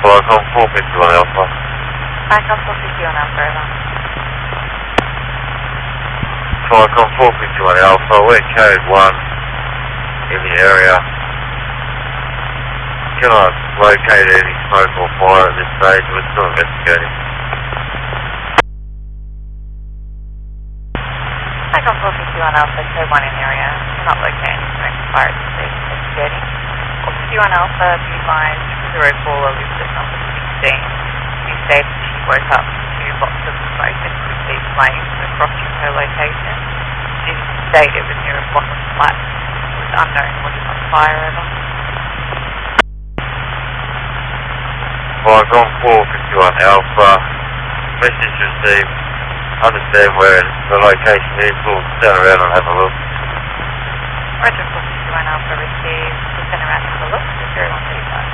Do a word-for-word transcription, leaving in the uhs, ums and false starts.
Falcon four fifty-one Alpha. Falcon four fifty-one Alpha, over. Falcon four fifty-one Alpha, we're code one in the area. Cannot locate any smoke or fire at this stage, we're still investigating. Falcon four fifty-one Alpha, code one in the area. Cannot locate any smoke or fire at this stage, investigating. four fifty-one Alpha, be advised, triple zero caller, Elizabeth number sixteen. You stated she woke up to lots of smoke and could see flames across from her location. She stated it was near a block of flats. It was unknown what is on fire, over. Falcon four fifty-one Alpha, message received. Understand where the location is, we'll turn around and have a look. Roger, four fifty-one Alpha received. We'll turn around and have a look. zero one three five.